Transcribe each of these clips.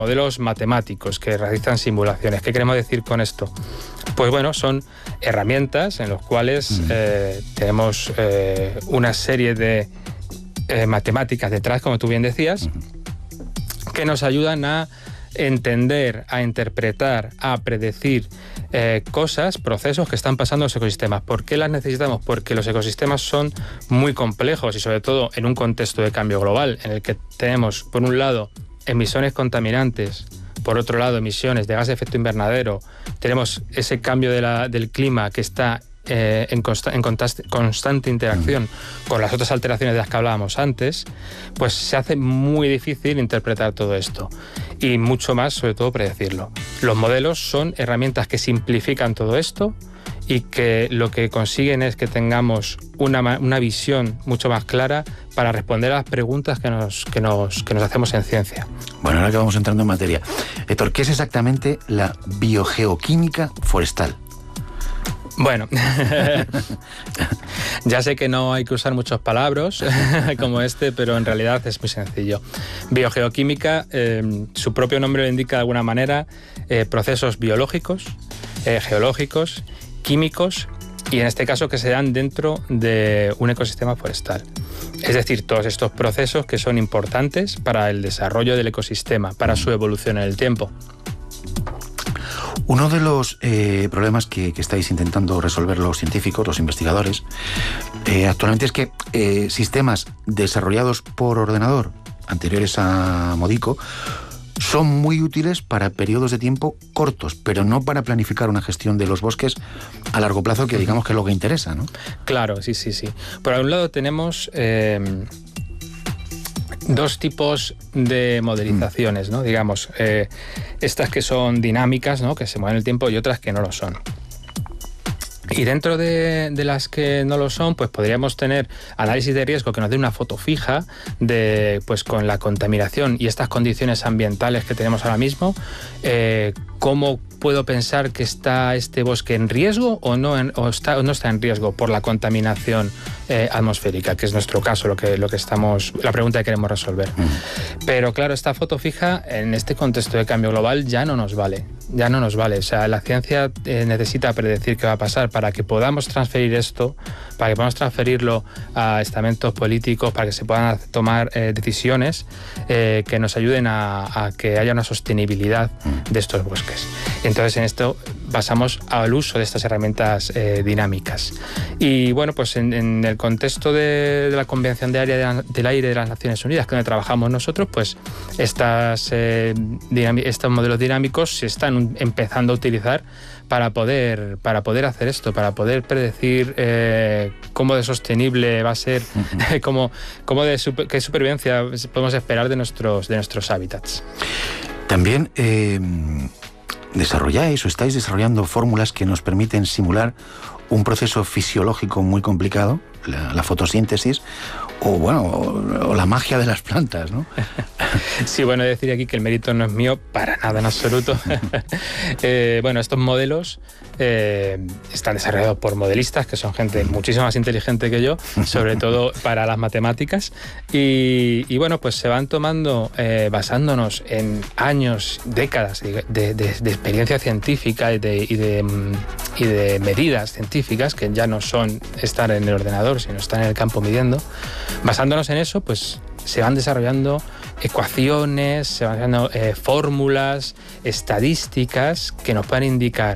modelos matemáticos que realizan simulaciones. ¿Qué queremos decir con esto? Pues bueno, son herramientas en las cuales tenemos una serie de matemáticas detrás, como tú bien decías, que nos ayudan a entender, a interpretar, a predecir cosas, procesos que están pasando en los ecosistemas. ¿Por qué las necesitamos? Porque los ecosistemas son muy complejos y sobre todo en un contexto de cambio global en el que tenemos, por un lado, emisiones contaminantes, por otro lado, emisiones de gas de efecto invernadero, tenemos ese cambio del clima que está en constante interacción con las otras alteraciones de las que hablábamos antes, pues se hace muy difícil interpretar todo esto y mucho más, sobre todo, predecirlo. Los modelos son herramientas que simplifican todo esto y que lo que consiguen es que tengamos una visión mucho más clara para responder a las preguntas que nos hacemos en ciencia. Bueno, ahora que vamos entrando en materia. Héctor, ¿qué es exactamente la biogeoquímica forestal? Bueno, ya sé que no hay que usar muchos palabras como este, pero en realidad es muy sencillo. Biogeoquímica, su propio nombre lo indica de alguna manera, procesos biológicos, geológicos, químicos y en este caso que se dan dentro de un ecosistema forestal. Es decir, todos estos procesos que son importantes para el desarrollo del ecosistema, para su evolución en el tiempo. Uno de los problemas que estáis intentando resolver los científicos, los investigadores, actualmente es que sistemas desarrollados por ordenador, anteriores a Modico, son muy útiles para periodos de tiempo cortos, pero no para planificar una gestión de los bosques a largo plazo, que digamos que es lo que interesa, ¿no? Claro, sí. Por un lado tenemos dos tipos de modelizaciones, ¿no? Digamos, estas que son dinámicas, ¿no? Que se mueven en el tiempo, y otras que no lo son. Y dentro de las que no lo son, pues podríamos tener análisis de riesgo que nos dé una foto fija de, pues con la contaminación y estas condiciones ambientales que tenemos ahora mismo, cómo puedo pensar que está este bosque en riesgo o no está en riesgo por la contaminación atmosférica, que es nuestro caso, la pregunta que queremos resolver. Pero claro, esta foto fija en este contexto de cambio global ya no nos vale. O sea, la ciencia necesita predecir qué va a pasar para que podamos transferir esto, para que podamos transferirlo a estamentos políticos, para que se puedan tomar decisiones que nos ayuden a que haya una sostenibilidad de estos bosques. Entonces, en esto pasamos al uso de estas herramientas dinámicas. Y bueno, pues en el contexto de la Convención del Aire de las Naciones Unidas, que donde trabajamos nosotros, pues estos modelos dinámicos se están empezando a utilizar para poder hacer esto, para poder predecir cómo de sostenible va a ser, qué supervivencia podemos esperar de nuestros hábitats. También desarrolláis o estáis desarrollando fórmulas que nos permiten simular un proceso fisiológico muy complicado, la fotosíntesis, o la magia de las plantas, ¿no? Sí, bueno, decir aquí que el mérito no es mío para nada en absoluto. Estos modelos están desarrollados por modelistas, que son gente muchísimo más inteligente que yo, sobre todo para las matemáticas, y bueno, pues se van tomando, basándonos en años, décadas de experiencia científica y de medidas científicas, que ya no son estar en el ordenador, sino estar en el campo midiendo. Basándonos en eso, pues se van desarrollando ecuaciones, se van desarrollando fórmulas, estadísticas que nos puedan indicar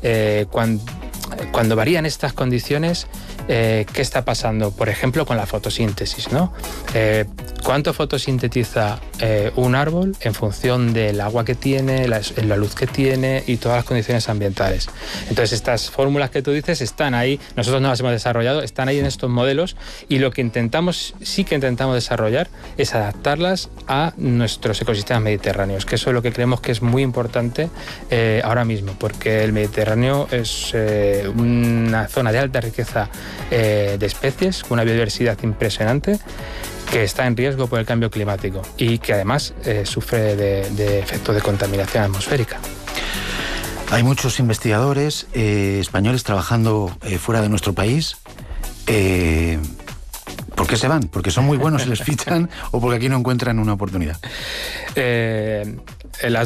cuando varían estas condiciones, qué está pasando, por ejemplo, con la fotosíntesis, ¿no? ¿Cuánto fotosintetiza un árbol en función del agua que tiene, la luz que tiene y todas las condiciones ambientales? Entonces, estas fórmulas que tú dices están ahí, nosotros no las hemos desarrollado, están ahí en estos modelos, y lo que intentamos desarrollar es adaptarlas a nuestros ecosistemas mediterráneos, que eso es lo que creemos que es muy importante ahora mismo, porque el Mediterráneo es una zona de alta riqueza de especies, con una biodiversidad impresionante, que está en riesgo por el cambio climático y que además sufre de efectos de contaminación atmosférica. Hay muchos investigadores españoles trabajando fuera de nuestro país, ¿Por qué se van? ¿Porque son muy buenos y les fichan o porque aquí no encuentran una oportunidad? Las